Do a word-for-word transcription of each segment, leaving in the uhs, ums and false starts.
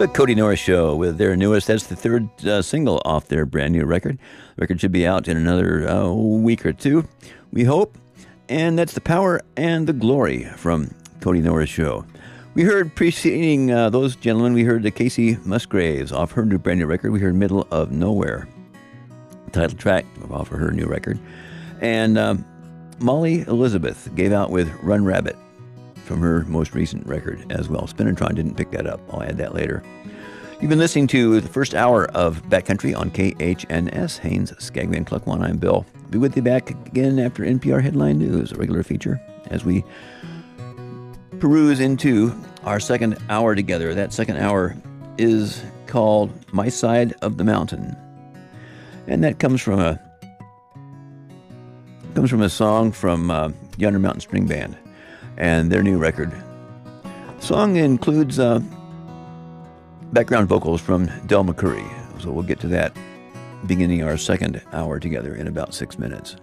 The Cody Norris Show with their newest, that's the third uh, single off their brand new record. The record should be out in another uh, week or two, we hope. And that's The Power and the Glory from Cody Norris Show. We heard preceding uh, those gentlemen, we heard the Casey Musgraves off her new brand new record. We heard Middle of Nowhere, title track off of her new record. And um, Molly Elizabeth gave out with Run Rabbit from her most recent record as well. Spinatron didn't pick that up. I'll add that later. You've been listening to the first hour of Backcountry on K H N S, Haines, Skagway, and Cluckwan. I'm Bill. I'll be with you back again after N P R Headline News, a regular feature, as we peruse into our second hour together. That second hour is called My Side of the Mountain. And that comes from a comes from a song from uh, Yonder Mountain String Band and their new record. The song includes uh, background vocals from Del McCoury, so we'll get to that beginning our second hour together in about six minutes.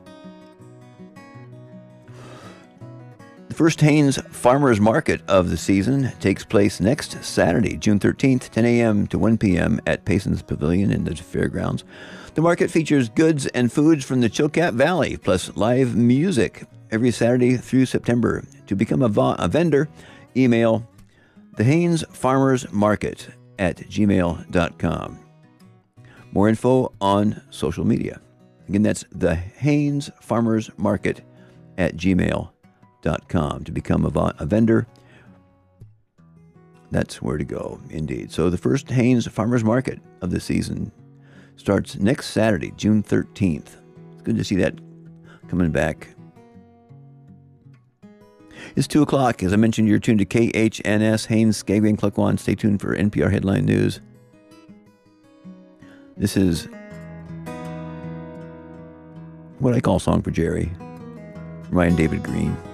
The first Haines Farmers Market of the season takes place next Saturday, June thirteenth, ten a.m. to one p.m. at Payson's Pavilion in the fairgrounds. The market features goods and foods from the Chilkat Valley, plus live music every Saturday through September. To become a, vo- a vendor, email the Haines Farmers Market at gmail dot com. More info on social media. Again, that's the Haines Farmers Market at gmail dot com. To become a, vo- a vendor, that's where to go, indeed. So the first Haines Farmers Market of the season starts next Saturday, June thirteenth. It's good to see that coming back. It's two o'clock. As I mentioned, you're tuned to K H N S, Haines, Skagway, and Cluckwan. Stay tuned for N P R Headline News. This is what I call Song for Jerry, Ryan David Green.